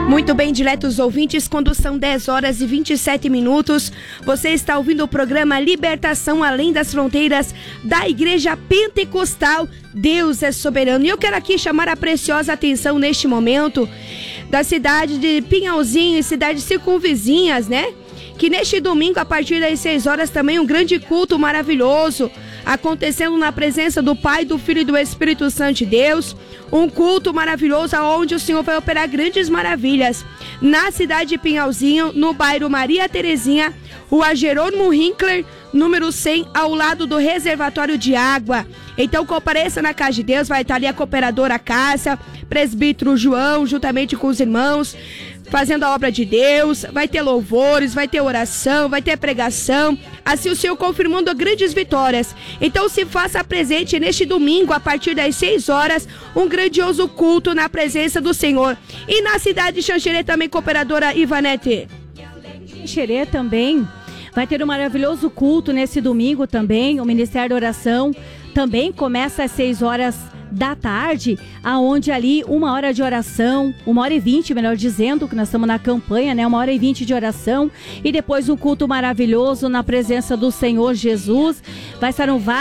Muito bem, diletos ouvintes, quando são 10 horas e 27 minutos, você está ouvindo o programa Libertação Além das Fronteiras da Igreja Pentecostal Deus é Soberano. E eu quero aqui chamar a preciosa atenção neste momento da cidade de Pinhalzinho e cidades circunvizinhas, né? Que neste domingo, a partir das 6 horas, também um grande culto maravilhoso acontecendo na presença do Pai, do Filho e do Espírito Santo de Deus. Um culto maravilhoso onde o Senhor vai operar grandes maravilhas. Na cidade de Pinhalzinho, no bairro Maria Terezinha, Rua Jerônimo Hinkler, número 100, ao lado do reservatório de água. Então compareça na casa de Deus, vai estar ali a cooperadora Cássia, presbítero João, juntamente com os irmãos, fazendo a obra de Deus. Vai ter louvores, vai ter oração, vai ter pregação, assim o Senhor confirmando grandes vitórias. Então se faça presente neste domingo, a partir das 6 horas, um grandioso culto na presença do Senhor. E na cidade de Xanxerê também, cooperadora Ivanete. Xanxerê também vai ter um maravilhoso culto nesse domingo também. O Ministério da Oração também começa às 6 horas da tarde, aonde ali 1h de oração, 1h20, melhor dizendo, que nós estamos na campanha, né? 1h20 de oração e depois um culto maravilhoso na presença do Senhor Jesus. Vai estar um